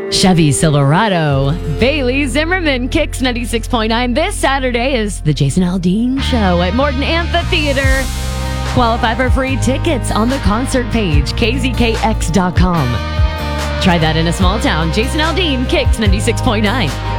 Chevy Silverado. Bailey Zimmerman kicks 96.9. This Saturday is the Jason Aldean Show at Morton Amphitheater. Qualify for free tickets on the concert page, kzkx.com. Try that in a small town. Jason Aldean kicks 96.9.